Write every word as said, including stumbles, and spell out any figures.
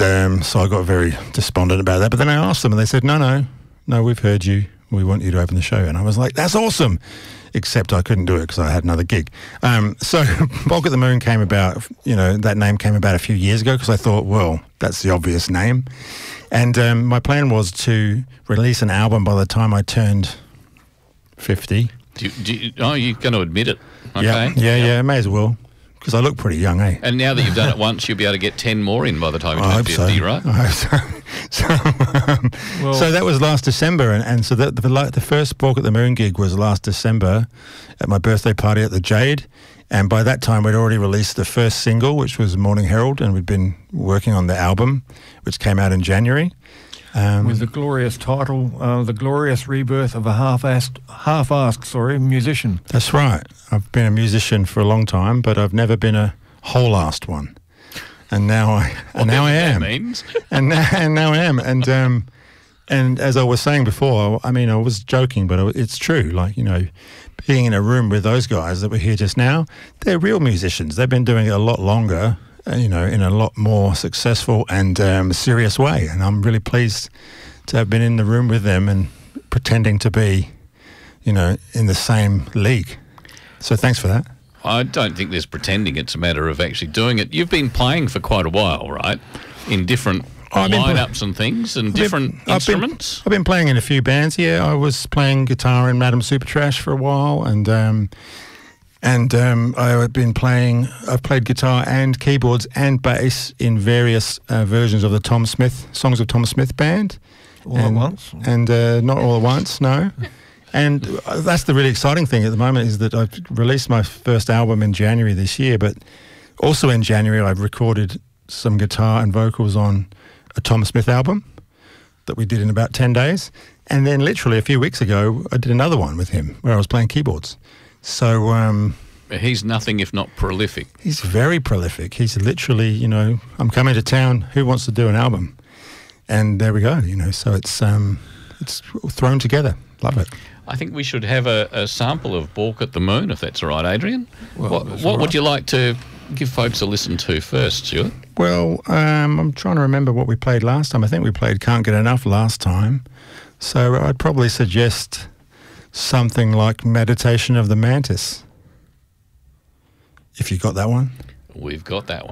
um, so I got very despondent about that. But then I asked them and they said, no, no, no, we've heard you. We want you to open the show. And I was like, that's awesome. Except I couldn't do it because I had another gig. Um, so Bulk at the Moon came about, you know, that name came about a few years ago because I thought, well, that's the obvious name. And um, my plan was to release an album by the time I turned fifty. Do you, do you, oh, you're going to admit it. Okay. Yeah, yeah, yeah, may as well. Because I look pretty young, eh? And now that you've done it once, you'll be able to get ten more in by the time you I turn hope fifty, so. right? I hope so. So, um, Well- so that was last December, and, and so the, the the first Bulk at the Moon gig was last December at my birthday party at the Jade, and by that time we'd already released the first single, which was Morning Herald, and we'd been working on the album, which came out in January. Um, With the glorious title, uh, The Glorious Rebirth of a Half-Assed, half-asked, sorry, musician. That's right. I've been a musician for a long time, but I've never been a whole-assed one. And now I, and now I am. That means. and now, and now I am. And um, and as I was saying before, I mean, I was joking, but it's true. Like, you know, being in a room with those guys that were here just now, they're real musicians. They've been doing it a lot longer, uh, you know, in a lot more successful and um, serious way. And I'm really pleased to have been in the room with them and pretending to be, you know, in the same league. So thanks for that. I don't think there's pretending. It's a matter of actually doing it. You've been playing for quite a while, right? In different I've been play- lineups and things and I've been- different I've been- instruments. I've been playing in a few bands. Yeah, I was playing guitar in Madam Supertrash for a while, and um, and um, I've been playing. I've played guitar and keyboards and bass in various uh, versions of the Tom Smith Songs of Tom Smith band. All and, at once? and uh, not all at once. No. And that's the really exciting thing at the moment is that I've released my first album in January this year, but also in January I've recorded some guitar and vocals on a Tom Smith album that we did in about ten days. And then literally a few weeks ago, I did another one with him where I was playing keyboards. So um, He's nothing if not prolific. he's very prolific. He's literally, you know, I'm coming to town. Who wants to do an album? And there we go, you know, so it's um, it's thrown together. Love it. I think we should have a, a sample of Bulk at the Moon, if that's all right, Adrian. Well, what that's what all would right. you like to give folks a listen to first, Stuart? Well, um, I'm trying to remember what we played last time. I think we played Can't Get Enough last time. So I'd probably suggest something like Meditation of the Mantis. If you got that one. We've got that one.